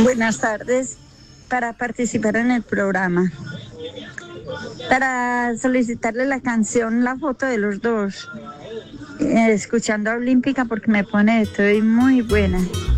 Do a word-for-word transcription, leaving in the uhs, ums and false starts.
Buenas tardes. Para participar en el programa. Para solicitarle la canción, la foto de los dos. Eh, escuchando a Olímpica porque me pone, estoy muy buena.